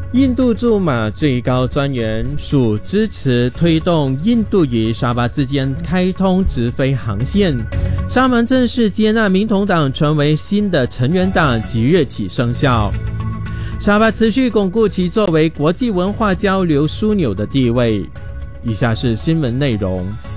印度驻马最高专员署支持推动印度与沙巴之间开通直飞航线。沙门正式接纳民统党成为新的成员党，即日起生效。沙巴持续巩固其作为国际文化交流枢纽的地位。以下是新闻内容。